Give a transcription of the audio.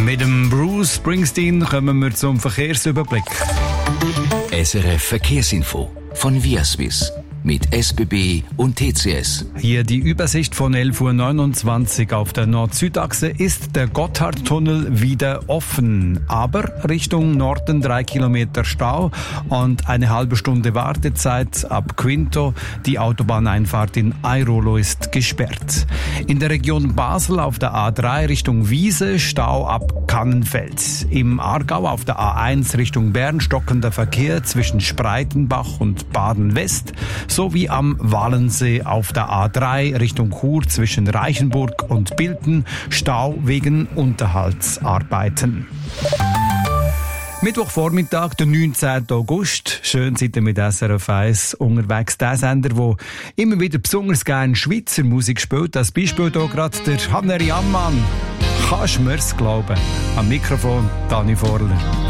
Mit dem Bruce Springsteen kommen wir zum Verkehrsüberblick. SRF Verkehrsinfo von Viaswiss mit SBB und TCS. Hier die Übersicht von 11.29 Uhr auf der Nord-Süd-Achse ist der Gotthardtunnel wieder offen. Aber Richtung Norden 3 Kilometer Stau und eine halbe Stunde Wartezeit ab Quinto. Die Autobahneinfahrt in Airolo ist gesperrt. In der Region Basel auf der A3 Richtung Wiese Stau ab Kannenfeld. Im Aargau auf der A1 Richtung Bern stockender Verkehr zwischen Spreitenbach und Baden-West. Sowie am Walensee auf der A3 Richtung Chur zwischen Reichenburg und Bilten Stau wegen Unterhaltsarbeiten. Mittwochvormittag, der 19. August. Schön seid ihr mit SRF 1 unterwegs. Der Sender, der immer wieder besonders gerne Schweizer Musik spielt. Als Beispiel hier gerade der Hanner Jammann. Kannst du mir's glauben? Am Mikrofon Dani Vorler.